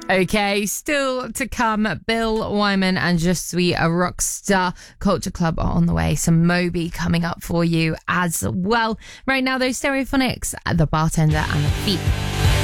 Okay, still to come, Bill Wyman and Je Suis a Rockstar. Culture Club are on the way. Some Moby coming up for you as well. Right now, those Stereophonics, The Bartender and The Thief.